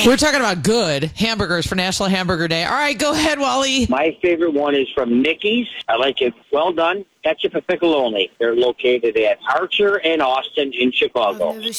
We're talking about good hamburgers for National Hamburger Day. All right, go ahead, Wally. My favorite one is from Mickey's. I like it well done. Ketchup and pickle only. They're located at Archer and Austin in Chicago.